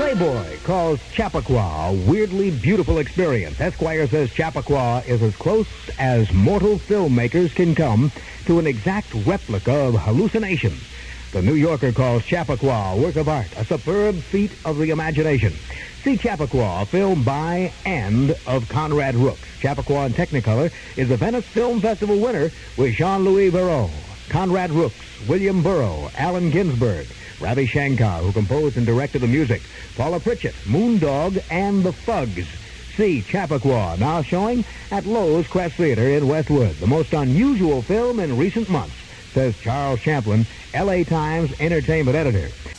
Playboy calls Chappaqua a weirdly beautiful experience. Esquire says Chappaqua is as close as mortal filmmakers can come to an exact replica of hallucination. The New Yorker calls Chappaqua a work of art, a superb feat of the imagination. See Chappaqua, a film by and of Conrad Rooks. Chappaqua in Technicolor is the Venice Film Festival winner with Jean-Louis Barrault, Conrad Rooks, William Burroughs, Allen Ginsberg, Ravi Shankar, who composed and directed the music, Paula Pritchett, Moondog, and the Fugs. See Chappaqua, now showing at Lowe's Crest Theater in Westwood. The most unusual film in recent months, says Charles Champlin, L.A. Times entertainment editor.